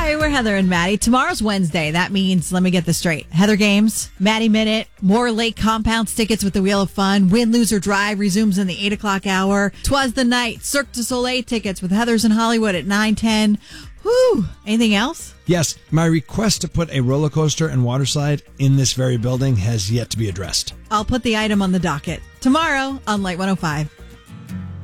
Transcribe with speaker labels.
Speaker 1: Hey, we're Heather and Maddie. Tomorrow's Wednesday. That means, let me get this straight, Heather Games, Maddie Minute, more Lake Compounds tickets with the Wheel of Fun, Win, Lose, or Drive resumes in the 8 o'clock hour, 'Twas the Night, Cirque du Soleil tickets with Heather's in Hollywood at 9:10. Whew. Anything else?
Speaker 2: Yes, my request to put a roller coaster and water slide in this very building has yet to be addressed.
Speaker 1: I'll put the item on the docket tomorrow on Light 105.